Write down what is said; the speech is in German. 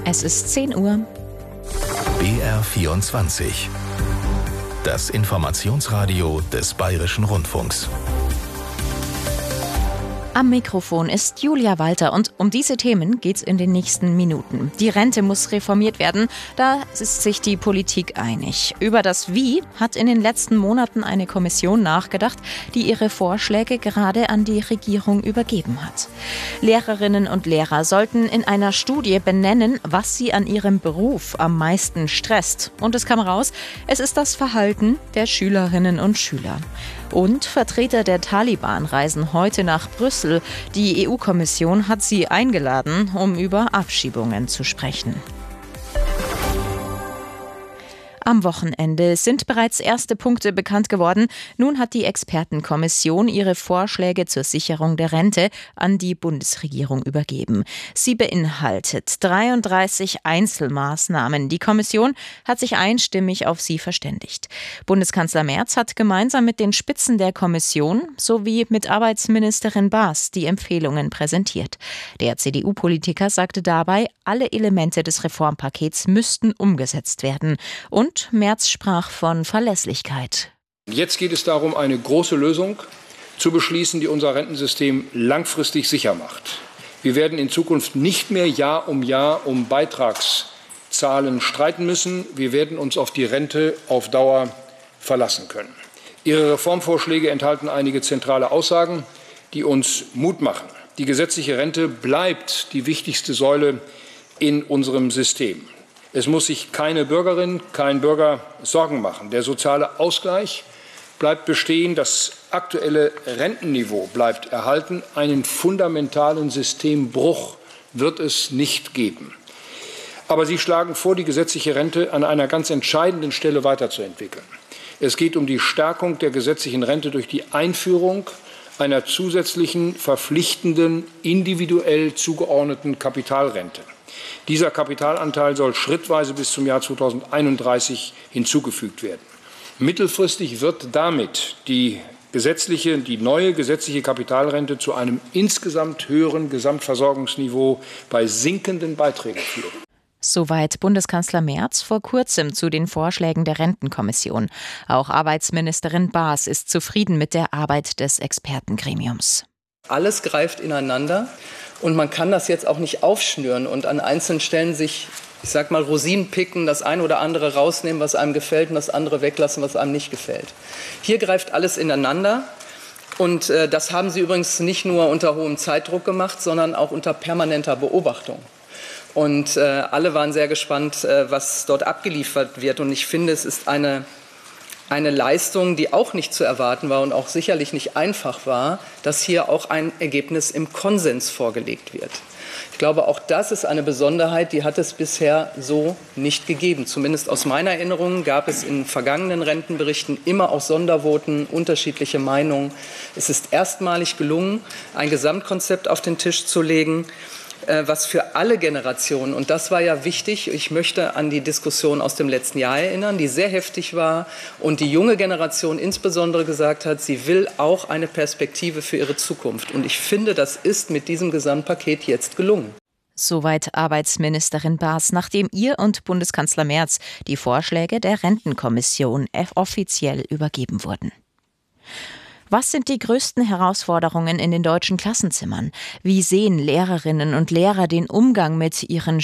Es ist 10 Uhr. BR24. Das Informationsradio des Bayerischen Rundfunks. Am Mikrofon ist Julia Walter und um diese Themen geht's in den nächsten Minuten. Die Rente muss reformiert werden, da ist sich die Politik einig. Über das Wie hat in den letzten Monaten eine Kommission nachgedacht, die ihre Vorschläge gerade an die Regierung übergeben hat. Lehrerinnen und Lehrer sollten in einer Studie benennen, was sie an ihrem Beruf am meisten stresst. Und es kam raus, es ist das Verhalten der Schülerinnen und Schüler. Und Vertreter der Taliban reisen heute nach Brüssel. Die EU-Kommission hat sie eingeladen, um über Abschiebungen zu sprechen. Am Wochenende sind bereits erste Punkte bekannt geworden. Nun hat die Expertenkommission ihre Vorschläge zur Sicherung der Rente an die Bundesregierung übergeben. Sie beinhaltet 33 Einzelmaßnahmen. Die Kommission hat sich einstimmig auf sie verständigt. Bundeskanzler Merz hat gemeinsam mit den Spitzen der Kommission sowie mit Arbeitsministerin Baas die Empfehlungen präsentiert. Der CDU-Politiker sagte dabei, alle Elemente des Reformpakets müssten umgesetzt werden. Und Merz sprach von Verlässlichkeit. Jetzt geht es darum, eine große Lösung zu beschließen, die unser Rentensystem langfristig sicher macht. Wir werden in Zukunft nicht mehr Jahr um Beitragszahlen streiten müssen. Wir werden uns auf die Rente auf Dauer verlassen können. Ihre Reformvorschläge enthalten einige zentrale Aussagen, die uns Mut machen. Die gesetzliche Rente bleibt die wichtigste Säule in unserem System. Es muss sich keine Bürgerin, kein Bürger Sorgen machen. Der soziale Ausgleich bleibt bestehen, das aktuelle Rentenniveau bleibt erhalten. Einen fundamentalen Systembruch wird es nicht geben. Aber Sie schlagen vor, die gesetzliche Rente an einer ganz entscheidenden Stelle weiterzuentwickeln. Es geht um die Stärkung der gesetzlichen Rente durch die Einführung einer zusätzlichen, verpflichtenden, individuell zugeordneten Kapitalrente. Dieser Kapitalanteil soll schrittweise bis zum Jahr 2031 hinzugefügt werden. Mittelfristig wird damit die neue gesetzliche Kapitalrente zu einem insgesamt höheren Gesamtversorgungsniveau bei sinkenden Beiträgen führen. Soweit Bundeskanzler Merz vor kurzem zu den Vorschlägen der Rentenkommission. Auch Arbeitsministerin Baas ist zufrieden mit der Arbeit des Expertengremiums. Alles greift ineinander und man kann das jetzt auch nicht aufschnüren und an einzelnen Stellen sich, Rosinen picken, das eine oder andere rausnehmen, was einem gefällt und das andere weglassen, was einem nicht gefällt. Hier greift alles ineinander und das haben Sie übrigens nicht nur unter hohem Zeitdruck gemacht, sondern auch unter permanenter Beobachtung. Und alle waren sehr gespannt, was dort abgeliefert wird. Und ich finde, es ist eine Leistung, die auch nicht zu erwarten war und auch sicherlich nicht einfach war, dass hier auch ein Ergebnis im Konsens vorgelegt wird. Ich glaube, auch das ist eine Besonderheit, die hat es bisher so nicht gegeben. Zumindest aus meiner Erinnerung gab es in vergangenen Rentenberichten immer auch Sondervoten, unterschiedliche Meinungen. Es ist erstmalig gelungen, ein Gesamtkonzept auf den Tisch zu legen, was für alle Generationen, und das war ja wichtig, ich möchte an die Diskussion aus dem letzten Jahr erinnern, die sehr heftig war und die junge Generation insbesondere gesagt hat, sie will auch eine Perspektive für ihre Zukunft. Und ich finde, das ist mit diesem Gesamtpaket jetzt gelungen. Soweit Arbeitsministerin Baas, nachdem ihr und Bundeskanzler Merz die Vorschläge der Rentenkommission offiziell übergeben wurden. Was sind die größten Herausforderungen in den deutschen Klassenzimmern? Wie sehen Lehrerinnen und Lehrer den Umgang mit ihren